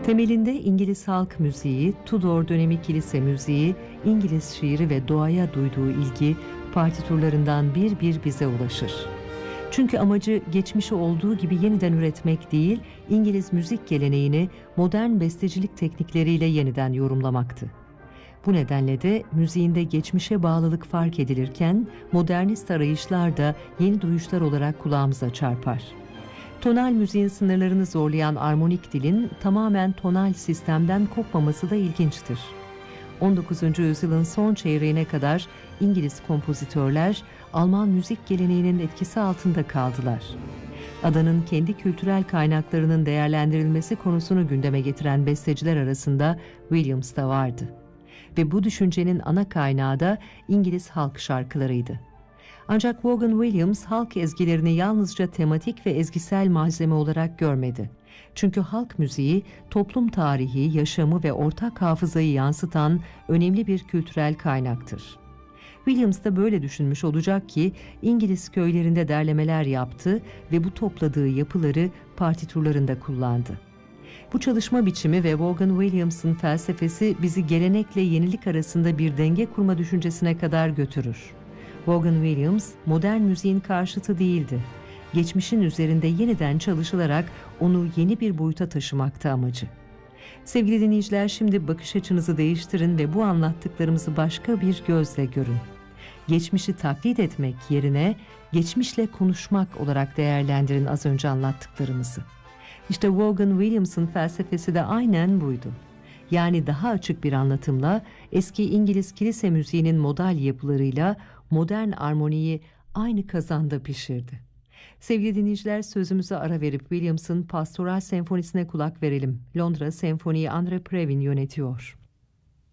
Temelinde İngiliz halk müziği, Tudor dönemi kilise müziği, İngiliz şiiri ve doğaya duyduğu ilgi partiturlarından bir bir bize ulaşır. Çünkü amacı geçmişi olduğu gibi yeniden üretmek değil, İngiliz müzik geleneğini modern bestecilik teknikleriyle yeniden yorumlamaktı. Bu nedenle de müziğinde geçmişe bağlılık fark edilirken modernist arayışlar da yeni duyuşlar olarak kulağımıza çarpar. Tonal müziğin sınırlarını zorlayan armonik dilin tamamen tonal sistemden kopmaması da ilginçtir. 19. yüzyılın son çeyreğine kadar İngiliz kompozitörler Alman müzik geleneğinin etkisi altında kaldılar. Adanın kendi kültürel kaynaklarının değerlendirilmesi konusunu gündeme getiren besteciler arasında Williams da vardı. Ve bu düşüncenin ana kaynağı da İngiliz halk şarkılarıydı. Ancak Vaughan Williams halk ezgilerini yalnızca tematik ve ezgisel malzeme olarak görmedi. Çünkü halk müziği toplum tarihi, yaşamı ve ortak hafızayı yansıtan önemli bir kültürel kaynaktır. Williams da böyle düşünmüş olacak ki İngiliz köylerinde derlemeler yaptı ve bu topladığı yapıları partiturlarında kullandı. Bu çalışma biçimi ve Vaughan Williams'ın felsefesi bizi gelenekle yenilik arasında bir denge kurma düşüncesine kadar götürür. Vaughan Williams modern müziğin karşıtı değildi. Geçmişin üzerinde yeniden çalışılarak onu yeni bir boyuta taşımakta amacı. Sevgili dinleyiciler, şimdi bakış açınızı değiştirin ve bu anlattıklarımızı başka bir gözle görün. Geçmişi taklit etmek yerine geçmişle konuşmak olarak değerlendirin az önce anlattıklarımızı. İşte Vaughan Williams'ın felsefesi de aynen buydu. Yani daha açık bir anlatımla eski İngiliz kilise müziğinin modal yapılarıyla modern armoniyi aynı kazanda pişirdi. Sevgili dinleyiciler, sözümüze ara verip Williams'ın Pastoral Senfonisi'ne kulak verelim. Londra Senfoniyi Andre Previn yönetiyor.